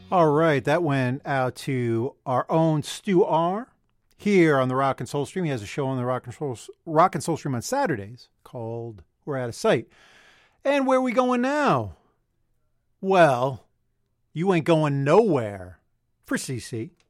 All right, that went out to our own Stu R. Here on the Rock and Soul Stream. He has a show on the Rock and Soul Stream on Saturdays called We're Out of Sight. And where are we going now? Well, you ain't going nowhere for CC.